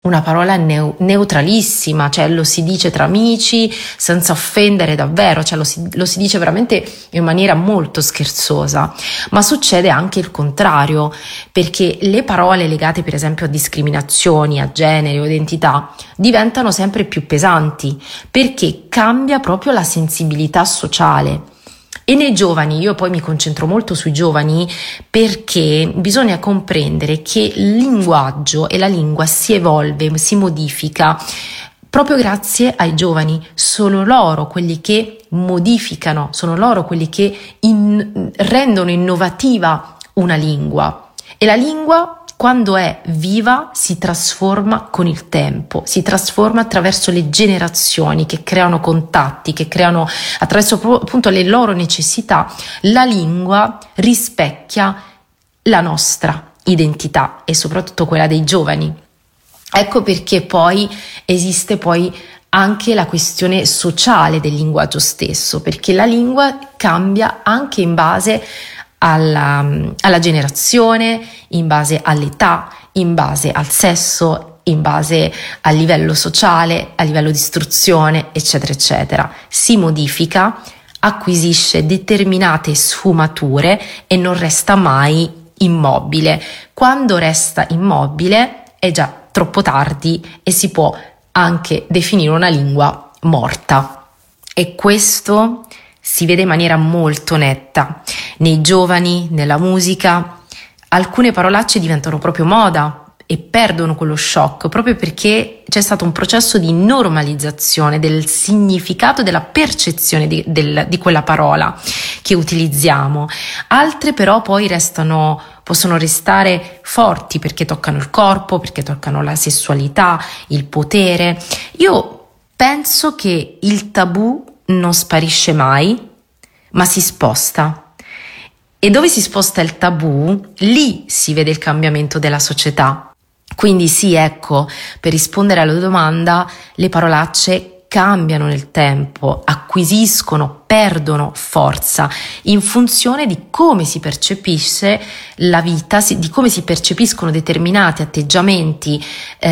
una parola neutralissima, cioè lo si dice tra amici senza offendere davvero, cioè lo si dice veramente in maniera molto scherzosa, ma succede anche il contrario, perché le parole legate per esempio a discriminazioni, a genere o identità diventano sempre più pesanti, perché cambia proprio la sensibilità sociale. E nei giovani, io poi mi concentro molto sui giovani perché bisogna comprendere che il linguaggio e la lingua si evolve, si modifica proprio grazie ai giovani. Sono loro quelli che modificano, sono loro quelli che rendono innovativa una lingua. E la lingua, quando è viva, si trasforma con il tempo, si trasforma attraverso le generazioni che creano contatti, che creano attraverso appunto le loro necessità. La lingua rispecchia la nostra identità e soprattutto quella dei giovani. Ecco perché poi esiste poi anche la questione sociale del linguaggio stesso, perché la lingua cambia anche in base alla generazione, in base all'età, in base al sesso, in base al livello sociale, a livello di istruzione, eccetera, eccetera. Si modifica, acquisisce determinate sfumature e non resta mai immobile. Quando resta immobile è già troppo tardi e si può anche definire una lingua morta. E questo si vede in maniera molto netta nei giovani, nella musica. Alcune parolacce diventano proprio moda e perdono quello shock proprio perché c'è stato un processo di normalizzazione del significato, della percezione di quella parola che utilizziamo. Altre però poi possono restare forti perché toccano il corpo, perché toccano la sessualità, il potere. Io penso che il tabù non sparisce mai, ma si sposta. E dove si sposta il tabù, lì si vede il cambiamento della società. Quindi sì, ecco, per rispondere alla tua domanda, le parolacce cambiano nel tempo, acquisiscono, perdono forza in funzione di come si percepisce la vita, di come si percepiscono determinati atteggiamenti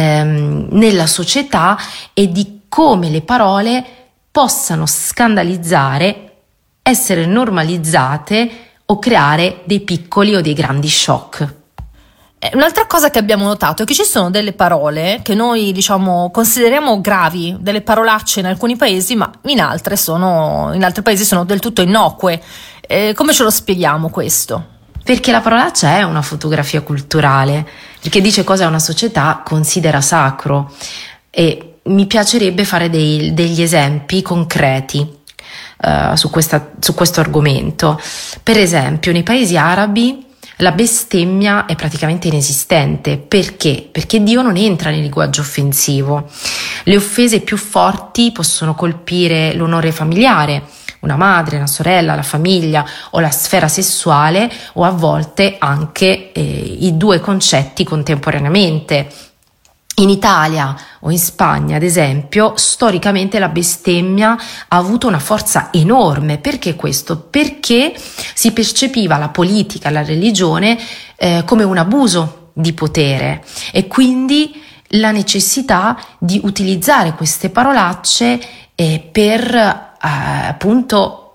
nella società e di come le parole possano scandalizzare, essere normalizzate o creare dei piccoli o dei grandi shock. Un'altra cosa che abbiamo notato è che ci sono delle parole che noi consideriamo gravi, delle parolacce in alcuni paesi, ma in altri paesi sono del tutto innocue. Come ce lo spieghiamo questo? Perché la parolaccia è una fotografia culturale, perché dice cosa una società considera sacro, e mi piacerebbe fare degli esempi concreti su questo argomento. Per esempio, nei paesi arabi la bestemmia è praticamente inesistente. Perché? Perché Dio non entra nel linguaggio offensivo. Le offese più forti possono colpire l'onore familiare, una madre, una sorella, la famiglia o la sfera sessuale, o a volte anche i due concetti contemporaneamente. In Italia o in Spagna, ad esempio, storicamente la bestemmia ha avuto una forza enorme. Perché questo? Perché si percepiva la politica, la religione come un abuso di potere, e quindi la necessità di utilizzare queste parolacce per appunto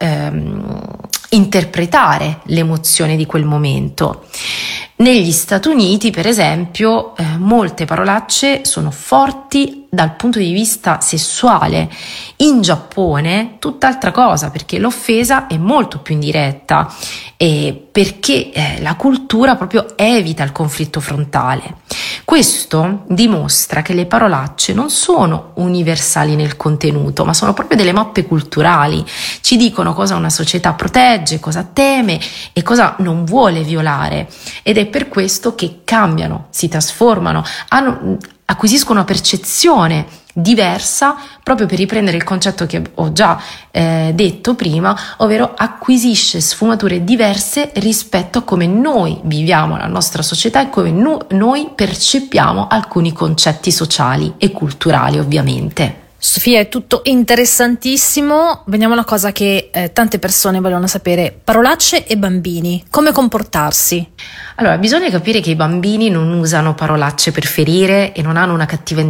interpretare l'emozione di quel momento. Negli Stati Uniti, per esempio, molte parolacce sono forti dal punto di vista sessuale. In Giappone tutt'altra cosa, perché l'offesa è molto più indiretta e perché la cultura proprio evita il conflitto frontale. Questo dimostra che le parolacce non sono universali nel contenuto, ma sono proprio delle mappe culturali. Ci dicono cosa una società protegge, cosa teme e cosa non vuole violare, ed è per questo che cambiano, si trasformano, acquisiscono una percezione diversa, proprio per riprendere il concetto che ho già detto prima, ovvero acquisisce sfumature diverse rispetto a come noi viviamo la nostra società e come noi percepiamo alcuni concetti sociali e culturali, ovviamente. Sofia, è tutto interessantissimo. Veniamo a una cosa che tante persone vogliono sapere: parolacce e bambini, come comportarsi? Allora, bisogna capire che i bambini non usano parolacce per ferire e non hanno una cattiva